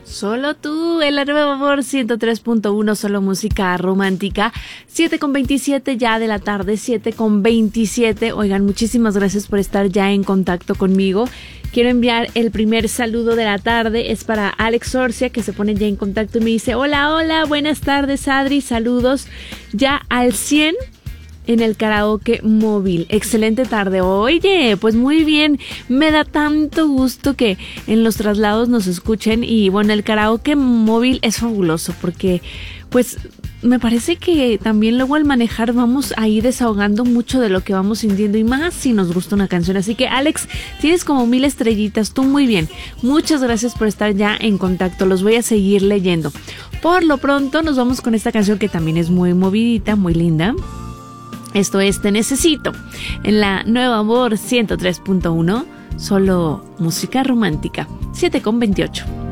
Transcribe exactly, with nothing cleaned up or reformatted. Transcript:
Solo tú, en la Nueva Amor ciento tres punto uno, solo música romántica. siete con veintisiete ya de la tarde, siete con veintisiete. Oigan, muchísimas gracias por estar ya en contacto conmigo. Quiero enviar el primer saludo de la tarde, es para Alex Orcia, que se pone ya en contacto y me dice: hola, hola, buenas tardes, Adri, saludos. Ya al cien en el karaoke móvil. Excelente tarde. Oye, pues muy bien. Me da tanto gusto que en los traslados nos escuchen. Y bueno, el karaoke móvil es fabuloso porque pues me parece que también luego al manejar vamos ahí desahogando mucho de lo que vamos sintiendo, y más si nos gusta una canción. Así que Alex, tienes como mil estrellitas, tú muy bien. Muchas gracias por estar ya en contacto, los voy a seguir leyendo. Por lo pronto nos vamos con esta canción que también es muy movidita, muy linda. Esto es Te Necesito, en la Nueva Amor ciento tres punto uno, solo música romántica. siete con veintiocho.